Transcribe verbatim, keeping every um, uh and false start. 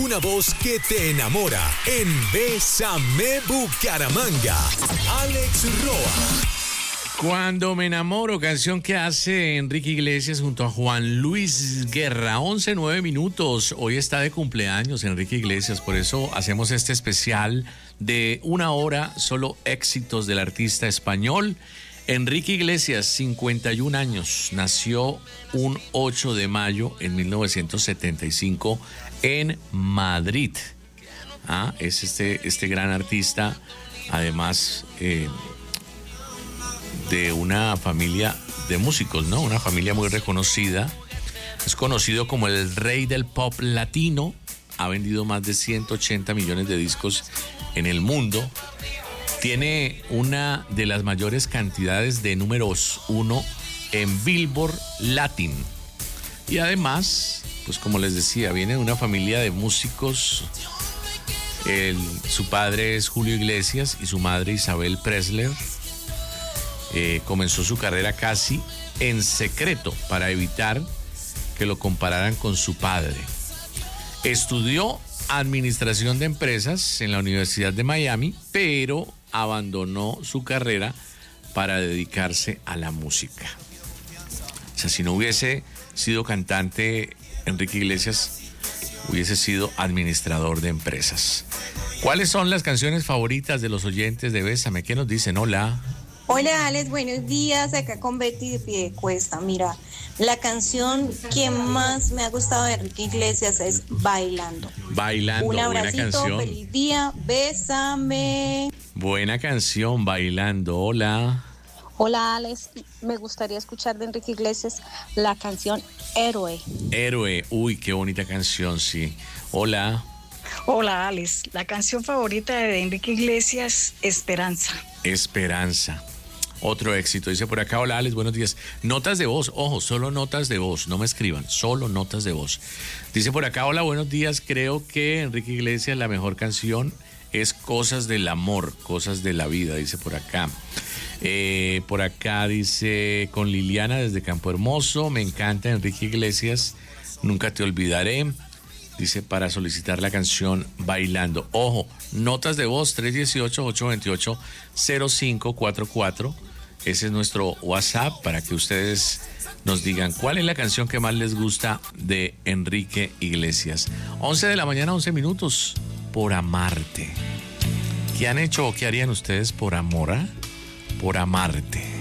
Una voz que te enamora en Bésame Bucaramanga. Alex Roa. Cuando me enamoro, canción que hace Enrique Iglesias junto a Juan Luis Guerra. once, nueve minutos. Hoy está de cumpleaños Enrique Iglesias, por eso hacemos este especial de una hora, solo éxitos del artista español. Enrique Iglesias, cincuenta y un años, nació un ocho de mayo en mil novecientos setenta y cinco en Madrid. Ah, es este, este gran artista, además eh, de una familia de músicos, ¿no? Una familia muy reconocida. Es conocido como el rey del pop latino. Ha vendido más de ciento ochenta millones de discos en el mundo. Tiene una de las mayores cantidades de números uno en Billboard Latin. Y además, pues como les decía, viene de una familia de músicos. El, su padre es Julio Iglesias y su madre Isabel Presler. Eh, comenzó su carrera casi en secreto para evitar que lo compararan con su padre. Estudió administración de empresas en la Universidad de Miami, pero abandonó su carrera para dedicarse a la música. O sea, si no hubiese sido cantante, Enrique Iglesias hubiese sido administrador de empresas. ¿Cuáles son las canciones favoritas de los oyentes de Bésame? ¿Qué nos dicen? Hola. Hola Alex, buenos días, acá con Betty de Piedecuesta. Mira, la canción que más me ha gustado de Enrique Iglesias es Bailando. Bailando, un abracito, buena canción. Feliz día, bésame. Buena canción, Bailando. Hola. Hola Alex, me gustaría escuchar de Enrique Iglesias la canción Héroe. Héroe, uy, qué bonita canción, sí. Hola. Hola Alex, la canción favorita de Enrique Iglesias, Esperanza. Esperanza. Otro éxito. Dice por acá, hola Alex, buenos días. Notas de voz, ojo, solo notas de voz, no me escriban, solo notas de voz. Dice por acá, hola, buenos días. Creo que Enrique Iglesias, la mejor canción es Cosas del Amor, Cosas de la Vida, dice por acá. Eh, por acá dice, con Liliana desde Campo Hermoso, me encanta Enrique Iglesias, Nunca te olvidaré. Dice para solicitar la canción Bailando. Ojo, notas de voz tres uno ocho, ocho dos ocho, cero cinco cuatro cuatro. Ese es nuestro WhatsApp para que ustedes nos digan cuál es la canción que más les gusta de Enrique Iglesias. once de la mañana, once minutos. Por amarte. ¿Qué han hecho o qué harían ustedes por amor? ¿Eh? Por amarte.